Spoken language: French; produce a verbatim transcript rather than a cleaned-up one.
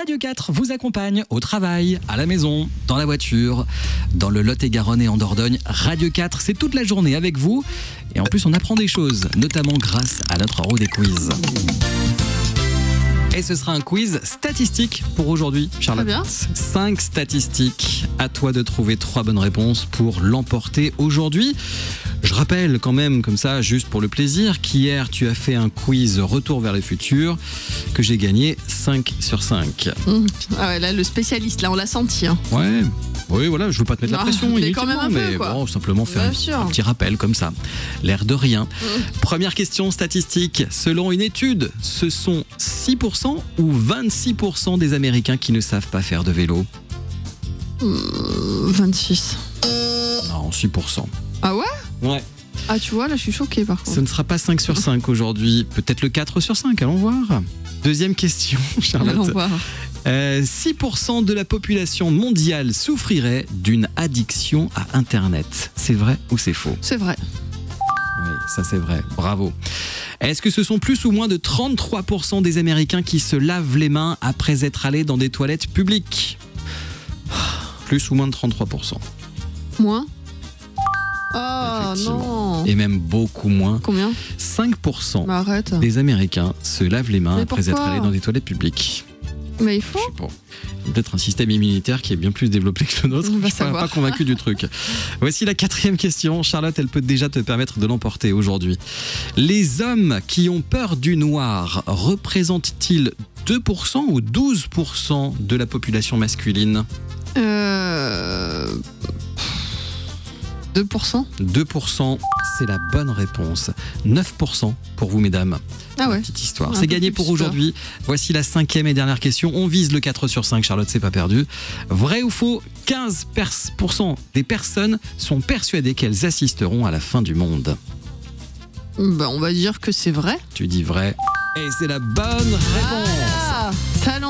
Radio quatre vous accompagne au travail, à la maison, dans la voiture, dans le Lot-et-Garonne et en Dordogne. Radio quatre, c'est toute la journée avec vous. Et en plus, on apprend des choses, notamment grâce à notre roue des quiz. Et ce sera un quiz statistique pour aujourd'hui, Charlotte. Très bien. Cinq statistiques. À toi de trouver trois bonnes réponses pour l'emporter aujourd'hui. Je rappelle quand même, comme ça, juste pour le plaisir, qu'hier, tu as fait un quiz Retour vers le futur, que j'ai gagné cinq sur cinq. Mmh. Ah ouais, là, le spécialiste, là, on l'a senti. Hein. Ouais. Oui, voilà, je veux pas te mettre la Non, pression, mais inutilement, quand même un peu, mais quoi. bon, simplement faire Bien un, sûr. un petit rappel comme ça. L'air de rien. Mmh. Première question statistique. Selon une étude, ce sont six pour cent ou vingt-six pour cent des Américains qui ne savent pas faire de vélo. Mmh, vingt-six. Non, six pour cent. Ah ouais? Ouais. Ah, tu vois, là, je suis choquée, par contre. Ce ne sera pas cinq sur cinq aujourd'hui, peut-être le quatre sur cinq, allons voir. Deuxième question, Charlotte. Allons voir. Euh, six pour cent de la population mondiale souffrirait d'une addiction à Internet. C'est vrai ou c'est faux? C'est vrai. Oui, ça c'est vrai. Bravo. Est-ce que ce sont plus ou moins de trente-trois pour cent des Américains qui se lavent les mains après être allés dans des toilettes publiques? Plus ou moins de trente-trois pour cent. Moins? Oh Effectivement. non. Et même beaucoup moins. Combien? cinq pour cent Bah, arrête. des Américains se lavent les mains Mais après être pourquoi allés dans des toilettes publiques. Mais il faut. Je sais pas. Il y a peut-être un système immunitaire qui est bien plus développé que le nôtre. On va Je suis pas, savoir. pas convaincu du truc. Voici la quatrième question. Charlotte, elle peut déjà te permettre de l'emporter aujourd'hui. Les hommes qui ont peur du noir représentent-ils deux pour cent ou douze pour cent de la population masculine? Euh... deux pour cent? deux pour cent, c'est la bonne réponse. neuf pour cent pour vous, mesdames. Ah ouais. Petite histoire. Un C'est peu gagné plus pour peur. aujourd'hui. Voici la cinquième et dernière question. On vise le quatre sur cinq, Charlotte, c'est pas perdu. Vrai ou faux, quinze pour cent des personnes sont persuadées qu'elles assisteront à la fin du monde. Bah, on va dire que c'est vrai. Tu dis vrai. Et c'est la bonne réponse. Ah, talent.